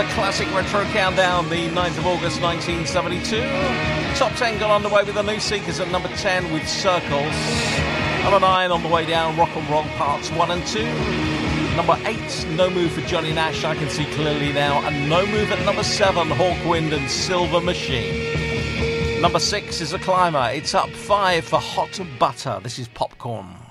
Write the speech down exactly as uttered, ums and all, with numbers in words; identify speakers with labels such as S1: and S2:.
S1: another classic retro countdown, the ninth of August nineteen seventy-two. Top ten got underway with the New Seekers at number ten with Circles. Number nine on the way down, Rock and Roll Parts one and two. Number eight, No Move for Johnny Nash, I Can See Clearly Now. And no move at number seven, Hawkwind and Silver Machine. Number six is a climber. It's up five for Hot Butter. This is Popcorn.